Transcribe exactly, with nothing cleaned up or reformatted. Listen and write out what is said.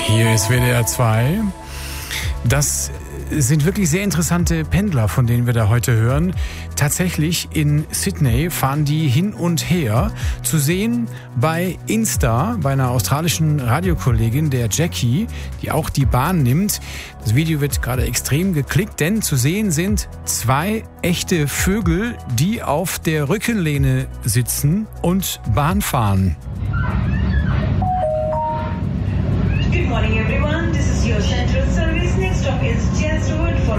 Hier ist W D R zwei. Das sind wirklich sehr interessante Pendler, von denen wir da heute hören. Tatsächlich in Sydney fahren die hin und her. Zu sehen bei Insta, bei einer australischen Radiokollegin, der Jackie, die auch die Bahn nimmt. Das Video wird gerade extrem geklickt, denn zu sehen sind zwei echte Vögel, die auf der Rückenlehne sitzen und Bahn fahren. Good morning everyone, this is your Central Service. Next stop is Jazz Road for